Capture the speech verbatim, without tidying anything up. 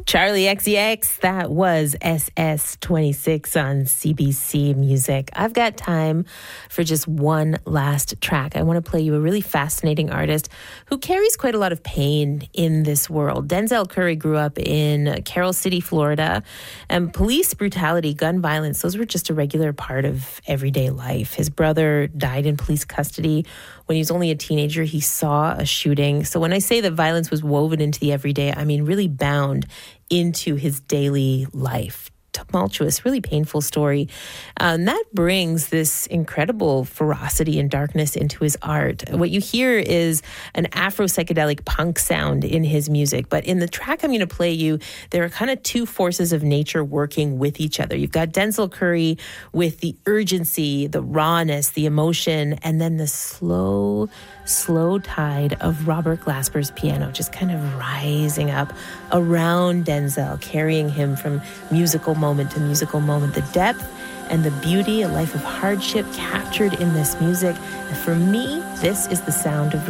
Charlie X C X, that was S S twenty-six on C B C Music. I've got time for just one last track. I want to play you a really fascinating artist who carries quite a lot of pain in this world. Denzel Curry grew up in Carroll City, Florida, and police brutality, gun violence, those were just a regular part of everyday life. His brother died in police custody when he was only a teenager. He saw a shooting. So when I say that violence was woven into the everyday, I mean really bound into his daily life. Tumultuous, really painful story. Um, that brings this incredible ferocity and darkness into his art. What you hear is an Afro-psychedelic punk sound in his music. But in the track I'm going to play you, there are kind of two forces of nature working with each other. You've got Denzel Curry with the urgency, the rawness, the emotion, and then the slow, slow tide of Robert Glasper's piano just kind of rising up around Denzel, carrying him from musical moment to musical moment. The depth and the beauty, a life of hardship captured in this music. And for me, this is the sound of